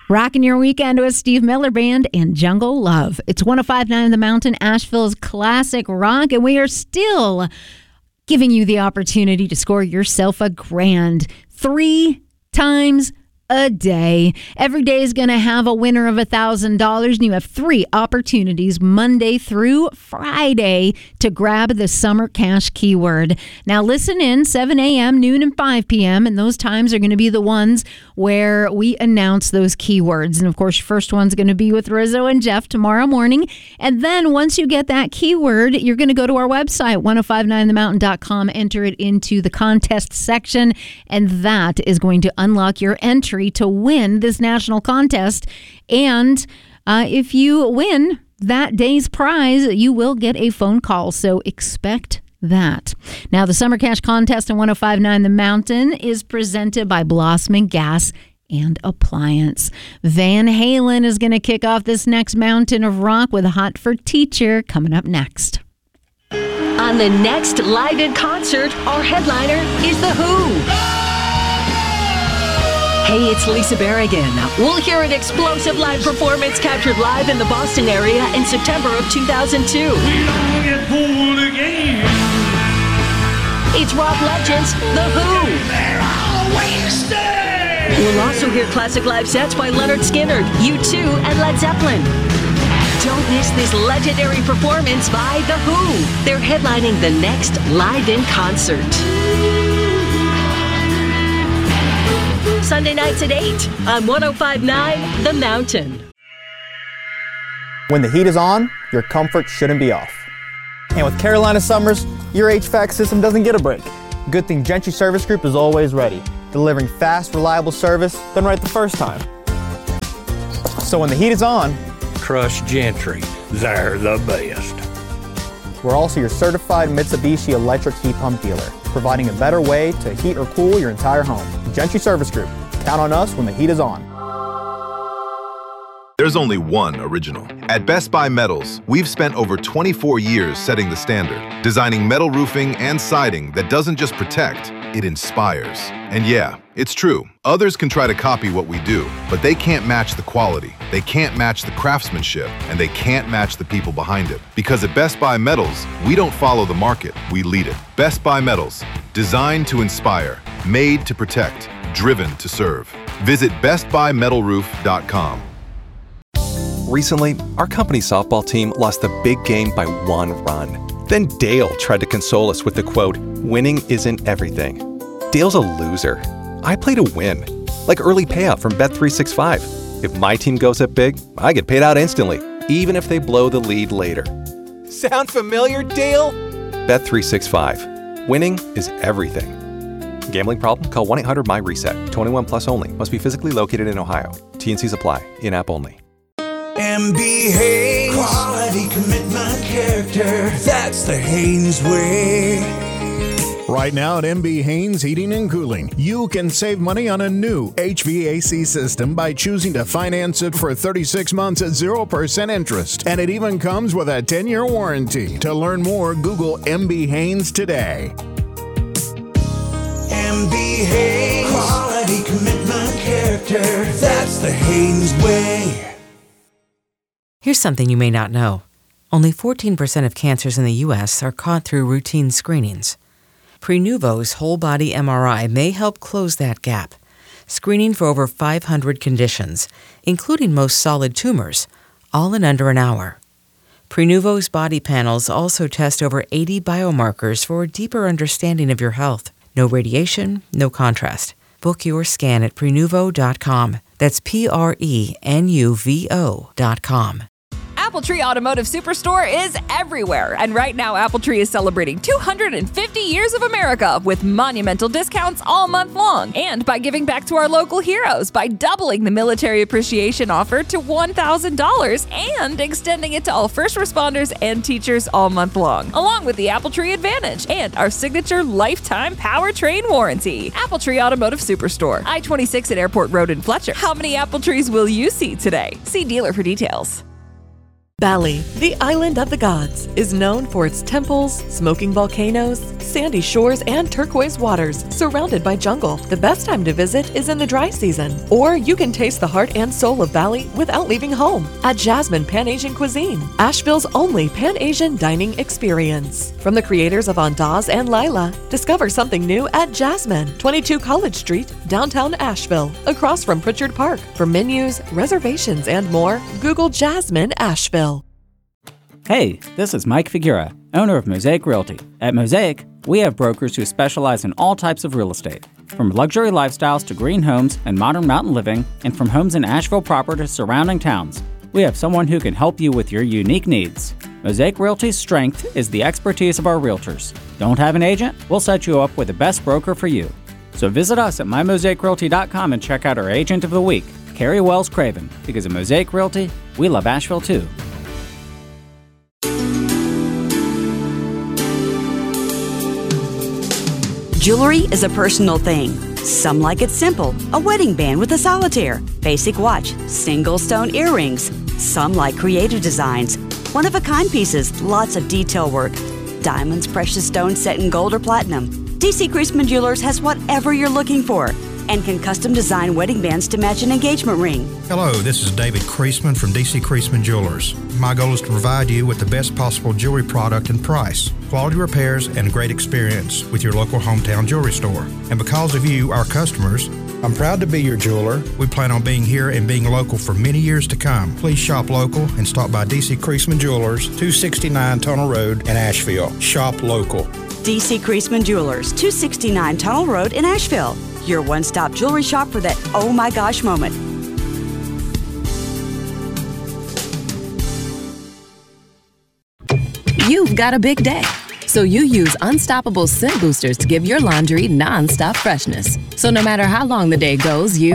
Rocking your weekend with Steve Miller Band and Jungle Love. It's 105.9 The Mountain, Asheville's classic rock, and we are still giving you the opportunity to score yourself a grand 3 times a day. Every day is going to have a winner of $1,000, and you have 3 opportunities Monday through Friday to grab the summer cash keyword. Now listen in, 7 a.m., noon, and 5 p.m., and those times are going to be the ones where we announce those keywords. And of course, your first one's going to be with Rizzo and Jeff tomorrow morning. And then once you get that keyword, you're going to go to our website, 1059themountain.com, enter it into the contest section, and that is going to unlock your entry to win this national contest. And if you win that day's prize, you will get a phone call. So expect that. Now, the Summer Cash Contest on 105.9 The Mountain is presented by Blossman Gas and Appliance. Van Halen is going to kick off this next mountain of rock with Hot for Teacher coming up next. On the next Live in Concert, our headliner is The Who. Hey, it's Lisa Berrigan. We'll hear an explosive live performance captured live in the Boston area in September of 2002. We don't get fooled again. It's rock legends, The Who. They're all wasted. We'll also hear classic live sets by Leonard Skinner, U2, and Led Zeppelin. Don't miss this legendary performance by The Who. They're headlining the next Live in Concert. Sunday nights at 8 on 105.9 The Mountain. When the heat is on, your comfort shouldn't be off. And with Carolina Summers, your HVAC system doesn't get a break. Good thing Gentry Service Group is always ready, delivering fast, reliable service done right the first time. So when the heat is on, trust Gentry. They're the best. We're also your certified Mitsubishi electric heat pump dealer, providing a better way to heat or cool your entire home. Gentry Service Group. Count on us when the heat is on. There's only one original. At Best Buy Metals, we've spent over 24 years setting the standard, designing metal roofing and siding that doesn't just protect, it inspires. And yeah, it's true. Others can try to copy what we do, but they can't match the quality, they can't match the craftsmanship, and they can't match the people behind it. Because at Best Buy Metals, we don't follow the market, we lead it. Best Buy Metals, designed to inspire, made to protect, driven to serve. Visit bestbuymetalroof.com. Recently, our company's softball team lost the big game by 1 run. Then Dale tried to console us with the quote, "Winning isn't everything." Dale's a loser. I play to win. Like early payout from Bet365. If my team goes up big, I get paid out instantly, even if they blow the lead later. Sound familiar, Dale? Bet365. Winning is everything. Gambling problem? Call 1-800-MY-RESET. 21 plus only. Must be physically located in Ohio. T&Cs apply. In-app only. MB Haynes. Quality, commitment, character. That's the Haynes way. Right now at MB Haynes Heating and Cooling, you can save money on a new HVAC system by choosing to finance it for 36 months at 0% interest. And it even comes with a 10-year warranty. To learn more, Google MB Haynes today. MB Haynes. Quality, commitment, character. That's the Haynes way. Here's something you may not know. Only 14% of cancers in the U.S. are caught through routine screenings. Prenuvo's whole-body MRI may help close that gap, screening for over 500 conditions, including most solid tumors, all in under an hour. Prenuvo's body panels also test over 80 biomarkers for a deeper understanding of your health. No radiation, no contrast. Book your scan at Prenuvo.com. That's Prenuvo.com. AppleTree Automotive Superstore is everywhere. And right now, AppleTree is celebrating 250 years of America with monumental discounts all month long. And by giving back to our local heroes by doubling the military appreciation offer to $1,000 and extending it to all first responders and teachers all month long, along with the AppleTree Advantage and our signature lifetime powertrain warranty. AppleTree Automotive Superstore, I-26 at Airport Road in Fletcher. How many Apple trees will you see today? See dealer for details. Bali, the island of the gods, is known for its temples, smoking volcanoes, sandy shores, and turquoise waters surrounded by jungle. The best time to visit is in the dry season. Or you can taste the heart and soul of Bali without leaving home at Jasmine Pan-Asian Cuisine, Asheville's only Pan-Asian dining experience. From the creators of Andaz and Lila, discover something new at Jasmine, 22 College Street, downtown Asheville, across from Pritchard Park. For menus, reservations, and more, Google Jasmine Asheville. Hey, this is Mike Figura, owner of Mosaic Realty. At Mosaic, we have brokers who specialize in all types of real estate, from luxury lifestyles to green homes and modern mountain living, and from homes in Asheville proper to surrounding towns. We have someone who can help you with your unique needs. Mosaic Realty's strength is the expertise of our realtors. Don't have an agent? We'll set you up with the best broker for you. So visit us at mymosaicrealty.com and check out our Agent of the Week, Carrie Wells Craven, because at Mosaic Realty, we love Asheville too. Jewelry is a personal thing. Some like it simple, a wedding band with a solitaire, basic watch, single stone earrings. Some like creative designs, one-of-a-kind pieces, lots of detail work. Diamonds, precious stones set in gold or platinum. DC Creasman Jewelers has whatever you're looking for and can custom design wedding bands to match an engagement ring. Hello, this is David Creasman from DC Creasman Jewelers. My goal is to provide you with the best possible jewelry product and price, quality repairs, and great experience with your local hometown jewelry store. And because of you, our customers, I'm proud to be your jeweler. We plan on being here and being local for many years to come. Please shop local and stop by DC Creasman Jewelers, 269 Tunnel Road in Asheville. Shop local. DC Creasman Jewelers, 269 Tunnel Road in Asheville. Your one-stop jewelry shop for that oh my gosh moment. You've got a big day, so you use Unstoppable Scent Boosters to give your laundry non-stop freshness. So no matter how long the day goes, you